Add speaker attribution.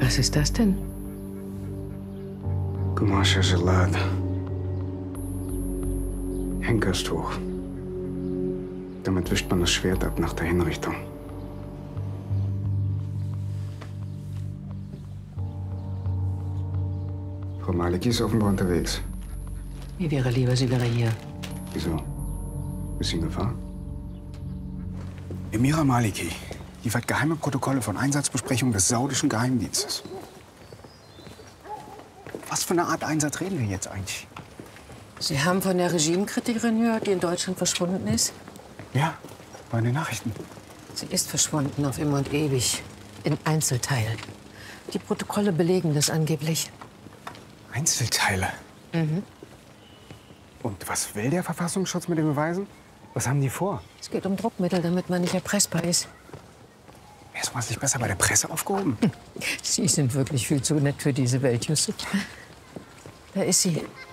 Speaker 1: Was ist das denn?
Speaker 2: Gumascha Gelad. Henkerstuch. Damit wischt man das Schwert ab nach der Hinrichtung. Frau Maliki ist offenbar unterwegs.
Speaker 1: Mir wäre lieber, sie wäre hier.
Speaker 2: Wieso? Ist sie in Gefahr? Emira Maliki liefert geheime Protokolle von Einsatzbesprechungen des saudischen Geheimdienstes. Was für eine Art Einsatz reden wir jetzt eigentlich?
Speaker 1: Sie haben von der Regimekritikerin gehört, die in Deutschland verschwunden ist?
Speaker 2: Ja, war in den Nachrichten.
Speaker 1: Sie ist verschwunden auf immer und ewig. In Einzelteilen. Die Protokolle belegen das angeblich.
Speaker 2: Einzelteile? Mhm. Und was will der Verfassungsschutz mit den Beweisen? Was haben die vor?
Speaker 1: Es geht um Druckmittel, damit man nicht erpressbar ist.
Speaker 2: Wäre sowas nicht besser bei der Presse aufgehoben?
Speaker 1: Sie sind wirklich viel zu nett für diese Welt, Justus. Da ist sie.